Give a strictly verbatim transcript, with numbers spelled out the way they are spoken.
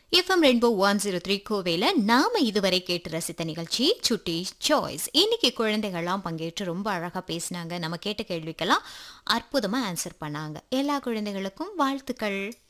FM rainbow one zero three கோவையில் நாம இதுவரை கேட்டு ரசித்த நிகழ்ச்சி சுட்டி சாய்ஸ். இன்னைக்கு குழந்தைகள்லாம் பங்கேற்று ரொம்ப அழகா பேசினாங்க. நம்ம கேட்ட கேள்விக்கெல்லாம் அற்புதமா ஆன்சர் பண்ணாங்க. எல்லா குழந்தைகளுக்கும் வாழ்த்துக்கள்.